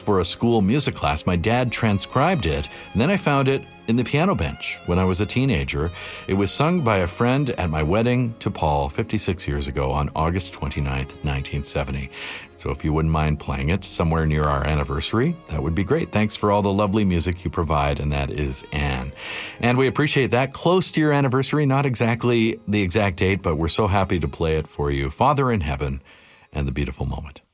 for a school music class. My dad transcribed it, and then I found it in the piano bench when I was a teenager. It was sung by a friend at my wedding to Paul 56 years ago on August 29th, 1970. So if you wouldn't mind playing it somewhere near our anniversary, that would be great. Thanks for all the lovely music you provide, and that is Anne. And we appreciate that. Close to your anniversary, not exactly the exact date, but we're so happy to play it for you. Father in Heaven and The Beautiful Moment.